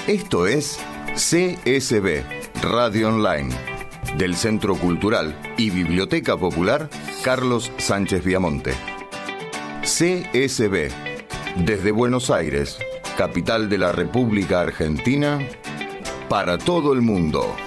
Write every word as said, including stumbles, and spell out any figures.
Esto es C S B, Radio Online, del Centro Cultural y Biblioteca Popular Carlos Sánchez Viamonte. C S B, desde Buenos Aires, capital de la República Argentina, para todo el mundo.